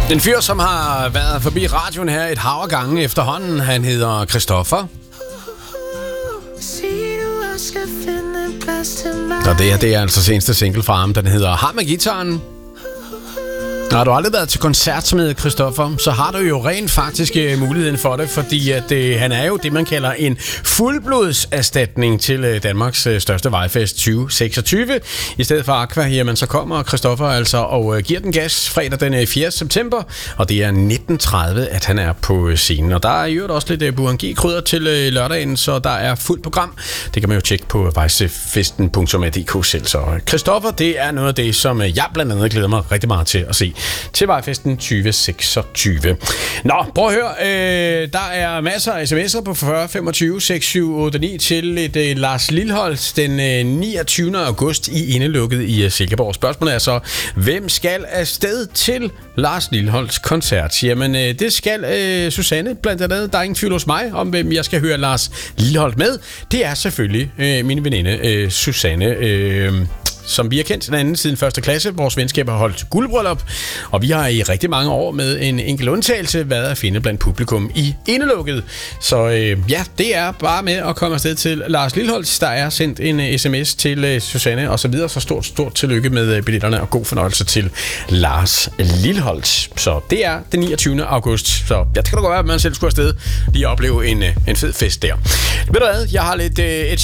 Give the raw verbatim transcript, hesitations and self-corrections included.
En fyr, som har været forbi radioen her et hav af gange efterhånden, han hedder Christoffer. Og det her, det er altså seneste single fra ham, den hedder Har med guitaren. Når du aldrig været til koncert med Christoffer, så har du jo rent faktisk uh, muligheden for det, fordi at, uh, han er jo det, man kalder en fuldblodserstatning til uh, Danmarks uh, største vejfest tyve seksogtyve. I stedet for Aqua, jamen, så kommer Christoffer altså og uh, giver den gas fredag den uh, fjerde september, og det er nitten tredive, at han er på uh, scenen. Og der er jo også lidt uh, Buangi-krydder til uh, lørdagen, så der er fuldt program. Det kan man jo tjekke på vejsefesten punktum d k selv. Så uh, Christoffer, det er noget af det, som uh, jeg blandt andet glæder mig rigtig meget til at se til Vejfesten tyve seksogtyve. Nå, prøv at høre. Øh, der er masser af sms'er på fyrre femogtyve seks syv otte ni til et øh, Lars Lilholt den øh, niogtyvende august i Indelukket i øh, Silkeborg. Spørgsmålet er så, hvem skal afsted til Lars Lilholts koncert? Jamen, øh, det skal øh, Susanne blandt andet. Der er ingen tvivl hos mig om, hvem jeg skal høre Lars Lilholt med. Det er selvfølgelig øh, min veninde øh, Susanne, øh, som vi har kendt hinanden siden første klasse. Vores venskab har holdt guldbryllup, og vi har i rigtig mange år med en enkelt undtagelse været at finde blandt publikum i Indelukket. Så øh, ja, det er bare med at komme afsted til Lars Lilholt. Der er sendt en uh, sms til uh, Susanne og så videre, så stort, stort tillykke med uh, billetterne og god fornøjelse til Lars Lilholt. Så det er den niogtyvende august. Så ja, det kan da godt være, at man selv skulle afsted lige opleve en, uh, en fed fest der. Ved du hvad, jeg har lidt uh, et